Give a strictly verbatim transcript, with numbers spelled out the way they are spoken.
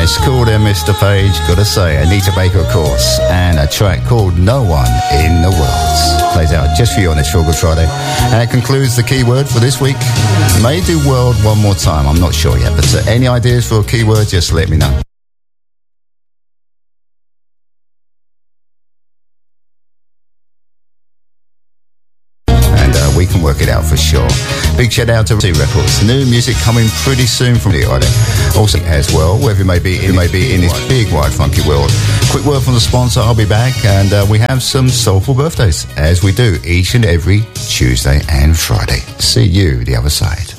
It's called uh, Mister Page, gotta say, Anita Baker, of course, and a track called No One in the World. Plays out just for you on this Feel Good Friday. And it concludes the keyword for this week. May do world one more time, I'm not sure yet, but uh, any ideas for a keyword, just let me know. We can work it out for sure. Big shout out to T Records. New music coming pretty soon from the island. Also as well, wherever you may be, you may be in this big, wide, funky world. Quick word from the sponsor, I'll be back, and uh, we have some soulful birthdays, as we do each and every Tuesday and Friday. See you the other side.